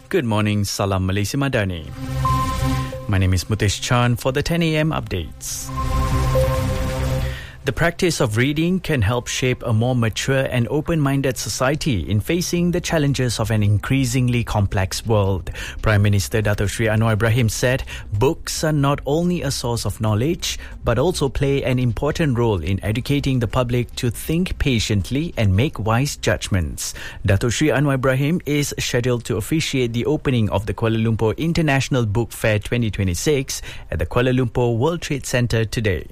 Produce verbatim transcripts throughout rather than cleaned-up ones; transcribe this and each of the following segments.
Good morning, Salam Malaysia Madani. My name is Mutesh Chan for the ten a.m. updates. The practice of reading can help shape a more mature and open-minded society in facing the challenges of an increasingly complex world. Prime Minister Dato Sri Anwar Ibrahim said, books are not only a source of knowledge, but also play an important role in educating the public to think patiently and make wise judgments. Dato Sri Anwar Ibrahim is scheduled to officiate the opening of the Kuala Lumpur International Book Fair twenty twenty-six at the Kuala Lumpur World Trade Center today.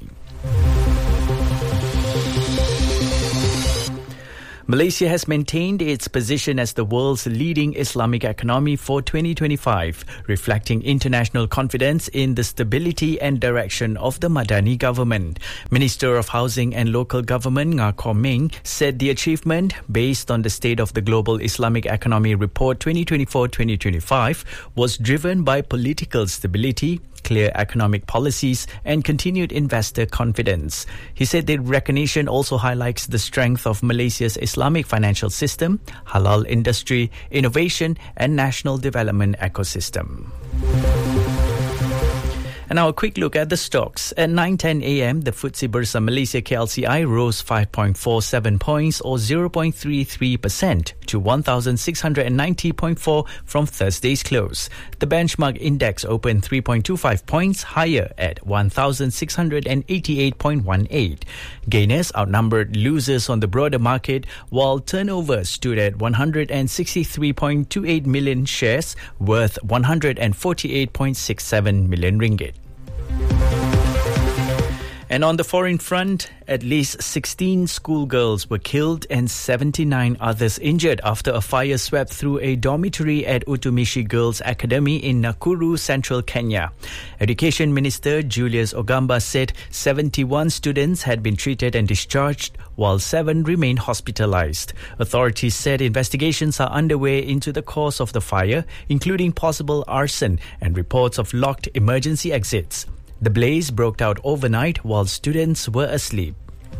Malaysia has maintained its position as the world's leading Islamic economy for twenty twenty-five, reflecting international confidence in the stability and direction of the Madani government. Minister of Housing and Local Government Ngah Khaw Meng said the achievement, based on the State of the Global Islamic Economy Report twenty twenty-four to twenty twenty-five, was driven by political stability, clear economic policies and continued investor confidence. He said the recognition also highlights the strength of Malaysia's Islamic financial system, halal industry, innovation and national development ecosystem. And now a quick look at the stocks. At nine ten a.m., the F T S E Bursa Malaysia K L C I rose five point four seven points or zero point three three percent to one thousand six hundred ninety point four from Thursday's close. The benchmark index opened three point two five points higher at one thousand six hundred eighty-eight point one eight. Gainers outnumbered losers on the broader market, while turnover stood at one hundred sixty-three point two eight million shares, worth one hundred forty-eight point six seven million ringgit. And on the foreign front, at least sixteen schoolgirls were killed and seventy-nine others injured after a fire swept through a dormitory at Utumishi Girls Academy in Nakuru, central Kenya. Education Minister Julius Ogamba said seventy-one students had been treated and discharged, while seven remain hospitalized. Authorities said investigations are underway into the cause of the fire, including possible arson and reports of locked emergency exits. The blaze broke out overnight while students were asleep.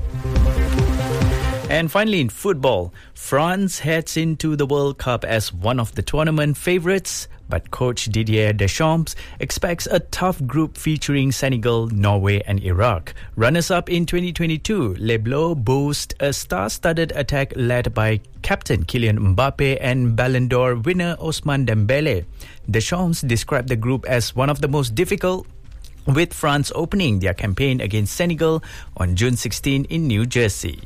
And finally in football, France heads into the World Cup as one of the tournament favourites, but coach Didier Deschamps expects a tough group featuring Senegal, Norway and Iraq. Runners-up in twenty twenty-two, Les Bleus boast a star-studded attack led by captain Kylian Mbappe and Ballon d'Or winner Ousmane Dembele. Deschamps described the group as one of the most difficult, with France opening their campaign against Senegal on June sixteenth in New Jersey.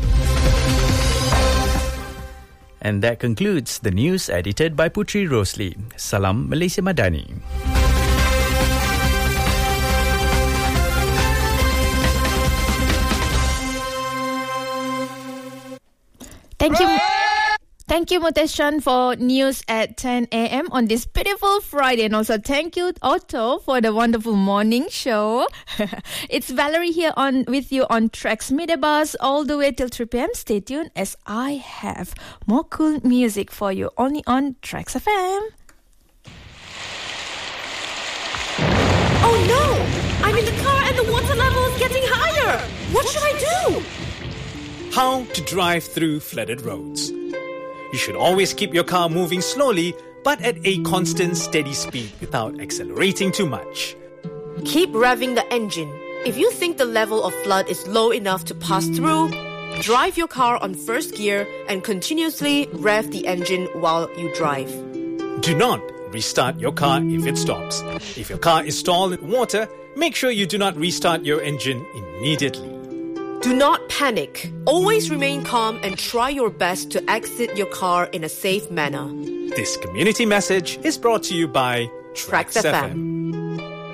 And that concludes the news edited by Putri Rosli. Salam Malaysia Madani. Thank you. Thank you, Mutesh Chan, for news at ten a.m. on this beautiful Friday. And also thank you, Otto, for the wonderful morning show. It's Valerie here on with you on Trax Media Bus all the way till three p.m. Stay tuned as I have more cool music for you only on Trax F M. Oh no! I'm in the car and the water level is getting higher! What should I do? How to drive through flooded roads. You should always keep your car moving slowly, but at a constant, steady speed without accelerating too much. Keep revving the engine. If you think the level of flood is low enough to pass through, drive your car on first gear and continuously rev the engine while you drive. Do not restart your car if it stops. If your car is stalled in water, make sure you do not restart your engine immediately. Do not panic. Always remain calm and try your best to exit your car in a safe manner. This community message is brought to you by Trax F M.